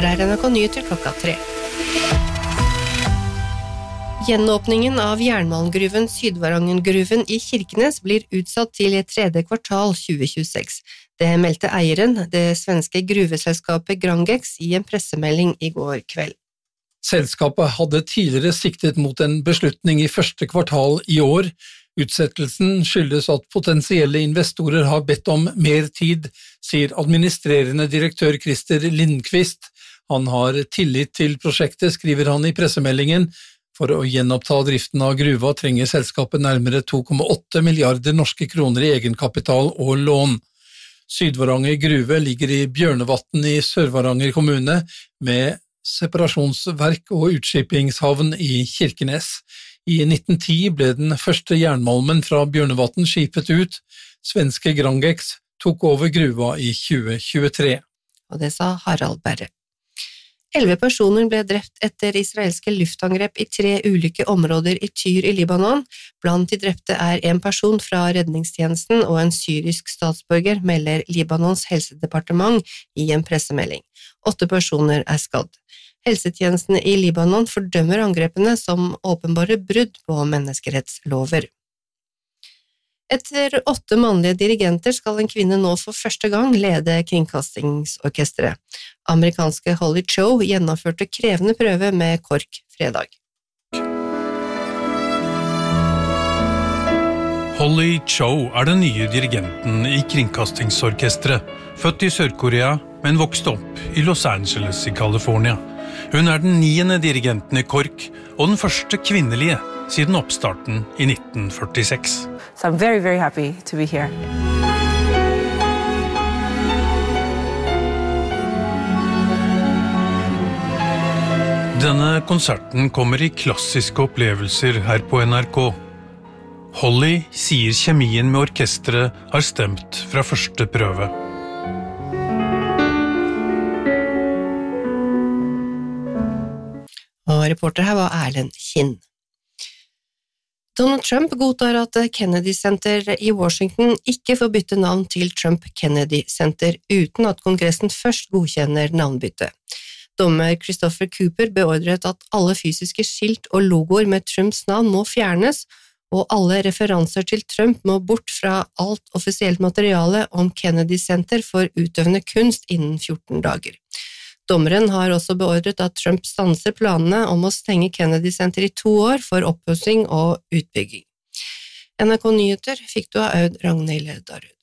Her NRK Nyheter 3. Gjenåpningen av jernmalmgruven Sydvarangergruven i Kirkenes blir utsatt til tredje kvartal 2026. Det meldte eieren, det svenske gruveselskapet Grangex, i en pressemelding i går kveld. Selskapet hadde tidligere siktet mot en beslutning i første kvartal i år. Utsettelsen skyldes at potensielle investorer har bedt om mer tid, sier administrerende direktør Christer Lindqvist. Han har tillit til prosjektet, skriver han i pressemeldingen. For å gjenoppta driften av gruva trenger selskapet nærmere 2,8 milliarder norske kroner i egenkapital og lån. Sydvaranger gruve ligger i Bjørnevatn i Sør-Varanger kommune, med separasjonsverk og utskippingshavn i Kirkenes. I 1910 ble den første jernmalmen fra Bjørnevatn skipet ut. Svenske Grangex tok over gruva i 2023. Og det sa Harald Berre. 11 personer ble drept etter israelske luftangrep i 3 ulike områder i Tyr i Libanon. Blant de drepte en person fra redningstjenesten og en syrisk statsborger, melder Libanons helsedepartement i en pressemelding. 8 personer skadd. Helsetjenesten i Libanon fordømmer angrepene som åpenbare brudd på menneskerettslover. Etter 8 mannlige dirigenter skal en kvinne nå for første gang lede kringkastingsorkestret. Amerikanske Holly Cho gjennomførte krevende prøve med KORK fredag. Holly Cho den nye dirigenten i kringkastingsorkestret, født i Sør-Korea, men vokste opp i Los Angeles i California. Hun den 9. dirigenten i KORK, og den første kvinnelige siden oppstarten i 1946. So I'm very, very happy to be here. Denne konserten kommer i klassiske opplevelser her på NRK. Holly sier kjemien med orkestret har stemt fra første prøve. Og reporter her var Erlend Kinn. Donald Trump godtar at Kennedy Center i Washington ikke får bytte navn til Trump Kennedy Center uten at Kongressen først godkjenner navnbytte. Dommer Christopher Cooper beordret at alle fysiske skilt og logoer med Trumps navn må fjernes, og alle referanser til Trump må bort fra alt offisielt materiale om Kennedy Center for utøvende kunst innen 14 dager. Dommeren har også beordret at Trump stanser planene om å stenge Kennedy Center i 2 år for oppussing og utbygging. NRK Nyheter fikk du av Aud Ragnhild Darud.